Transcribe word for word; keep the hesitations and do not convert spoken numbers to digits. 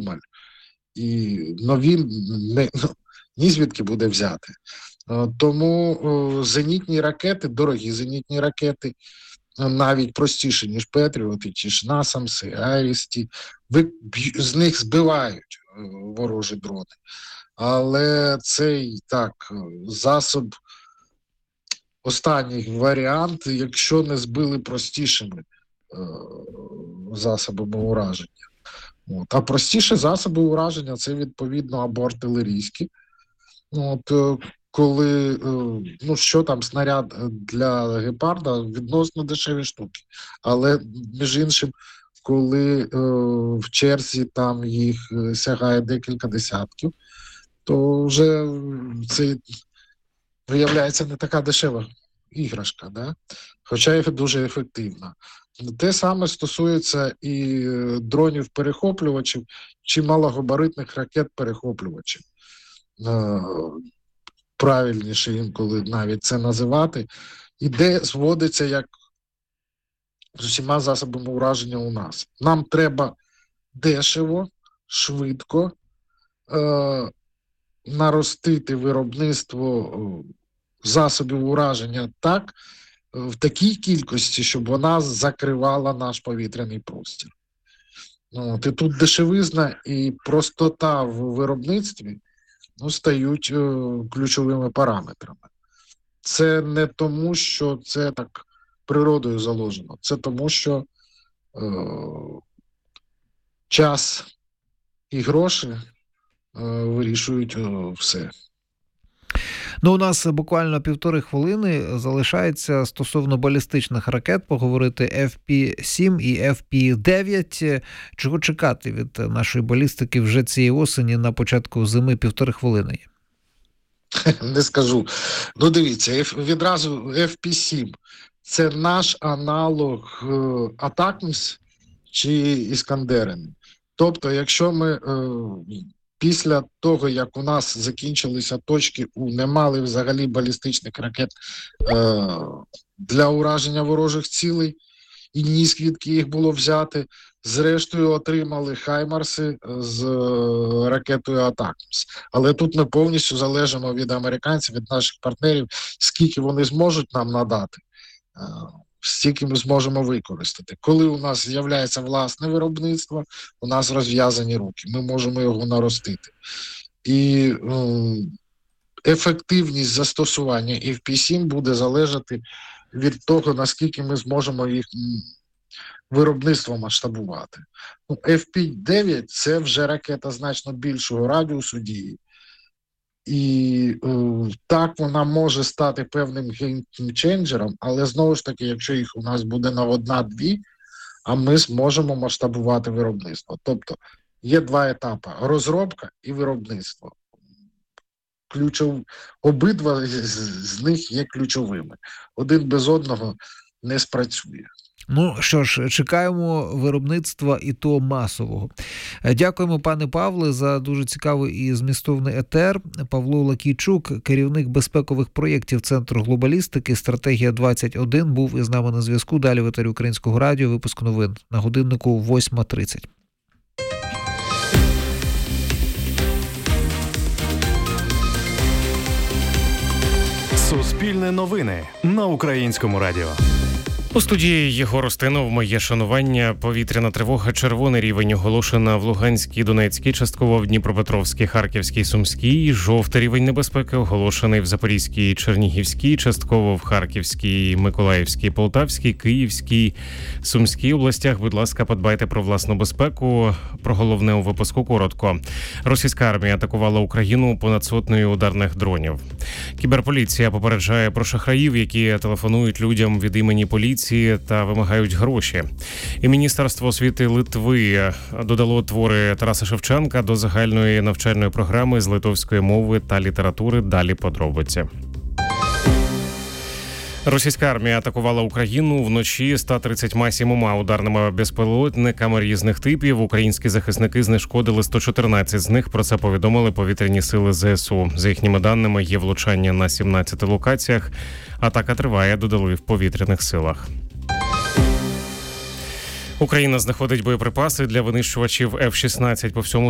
обмаль. І нові не, ні звідки буде взяти. Тому о, зенітні ракети, дорогі зенітні ракети, навіть простіші, ніж Петріоти, чи ж Насамси, Айрісті, з них збивають ворожі дрони. Але цей, так, засоб, останній варіант, якщо не збили простішими е, засобами ураження. От. А простіші засоби ураження – це, відповідно, або артилерійські. От, коли, ну, що там, снаряд для гепарда, відносно дешеві штуки. Але, між іншим, коли е, в черзі там їх сягає декілька десятків, то вже це виявляється не така дешева іграшка, да? Хоча і дуже ефективна. Те саме стосується і дронів-перехоплювачів чи малогабаритних ракет-перехоплювачів. Е, правильніше інколи навіть це називати. Іде, зводиться як з усіма засобами ураження у нас. Нам треба дешево, швидко е, наростити виробництво засобів ураження так, в такій кількості, щоб вона закривала наш повітряний простір. От, і тут дешевизна і простота в виробництві, ну, стають е, ключовими параметрами. Це не тому, що це так природою заложено. Це тому, що е, час і гроші е, вирішують е, все. Ну, у нас буквально півтори хвилини залишається стосовно балістичних ракет поговорити еф пі сім і еф пі дев'ять. Чого чекати від нашої балістики вже цієї осені на початку зими? Півтори хвилини є. Не скажу. Ну, дивіться, відразу еф пі сім – це наш аналог Атакмс чи Іскандерен. Тобто, якщо ми після того, як у нас закінчилися точки У, не мали взагалі балістичних ракет е, для ураження ворожих цілей, і ні звідки їх було взяти, зрештою отримали Хаймарси з е, ракетою Атакмс. Але тут ми повністю залежимо від американців, від наших партнерів, скільки вони зможуть нам надати, е, стільки ми зможемо використати. Коли у нас з'являється власне виробництво, у нас розв'язані руки, ми можемо його наростити. І ну, ефективність застосування еф пі сім буде залежати від того, наскільки ми зможемо їх виробництво масштабувати. Ну, еф пі дев'ять – це вже ракета значно більшого радіусу дії. І е, так вона може стати певним геймченджером, але знову ж таки, якщо їх у нас буде на одна-дві, а ми зможемо масштабувати виробництво. Тобто є два етапи – розробка і виробництво. Ключов... Обидва з, з них є ключовими. Один без одного не спрацює. Ну що ж, чекаємо виробництва і то масового. Дякуємо, пане Павле, за дуже цікавий і змістовний етер. Павло Лакійчук, керівник безпекових проєктів Центру глобалістики «Стратегія двадцять один», був із нами на зв'язку. Далі в етері Українського радіо випуск новин на годиннику восьма тридцять. Суспільне новини на Українському радіо. У студії Єгор Устинов. Моє шанування. Повітряна тривога. Червоний рівень оголошена в Луганській, Донецькій, частково в Дніпропетровській, Харківській, Сумській. Жовтий рівень небезпеки оголошений в Запорізькій, Чернігівській, частково в Харківській, Миколаївській, Полтавській, Київській, Сумській областях. Будь ласка, подбайте про власну безпеку. Про головне у випуску коротко. Російська армія атакувала Україну понад сотнею ударних дронів. Кіберполіція попереджає про шахраїв, які телефонують людям від імені поліції та вимагають гроші. І Міністерство освіти Литви додало твори Тараса Шевченка до загальної навчальної програми з литовської мови та літератури. Далі подробиці. Російська армія атакувала Україну вночі ста тридцятьма сімома ударними безпілотниками різних типів. Українські захисники знешкодили сто чотирнадцять з них. Про це повідомили повітряні сили зе ес у. За їхніми даними, є влучання на сімнадцяти локаціях. Атака триває, додали в повітряних силах. Україна знаходить боєприпаси для винищувачів еф шістнадцять по всьому